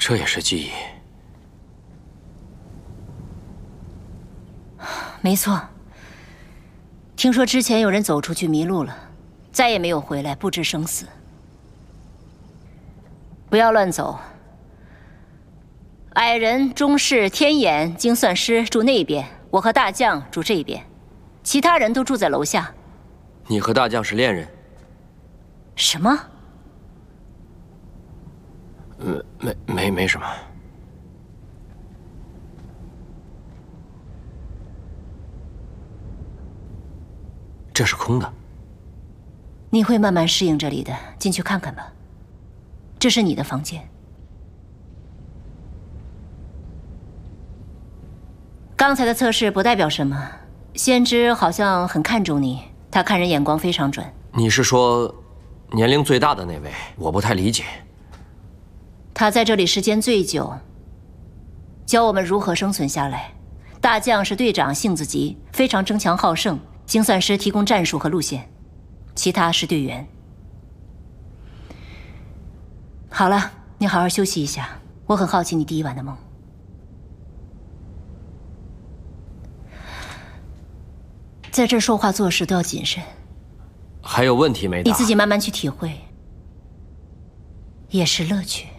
这也是记忆。 没错。听说之前有人走出去迷路了，再也没有回来，不知生死。不要乱走。矮人、中士、天眼、精算师住那边，我和大将住这边，其他人都住在楼下。 你和大将是恋人？ 什么？ 没什么。这是空的。 你会慢慢适应这里的，进去看看吧。这是你的房间。刚才的测试不代表什么，先知好像很看重你，他看人眼光非常准。 你是说年龄最大的那位？我不太理解。 他在这里时间最久，教我们如何生存下来。大将是队长，性子急，非常争强好胜。精算师提供战术和路线，其他是队员。好了，你好好休息一下。我很好奇你第一晚的梦。在这儿说话做事都要谨慎。 还有问题没答？ 你自己慢慢去体会，也是乐趣。